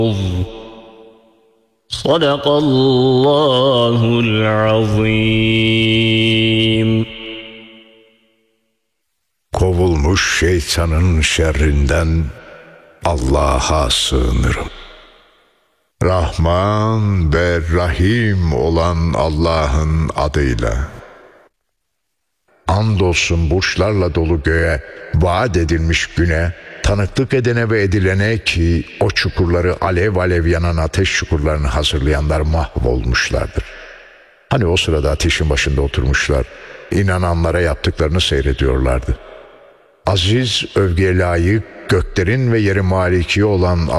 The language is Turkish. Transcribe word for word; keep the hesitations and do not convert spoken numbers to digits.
Sadakallahul azim. Kovulmuş şeytanın şerrinden Allah'a sığınırım. Rahman ve Rahim olan Allah'ın adıyla. Andolsun burçlarla dolu göğe, vaat edilmiş güne, tanıklık edene ve edilene ki o çukurları alev alev yanan ateş çukurlarını hazırlayanlar mahvolmuşlardır. Hani o sırada ateşin başında oturmuşlar, inananlara yaptıklarını seyrediyorlardı. Aziz, övgüye layık, göklerin ve yerin maliki olan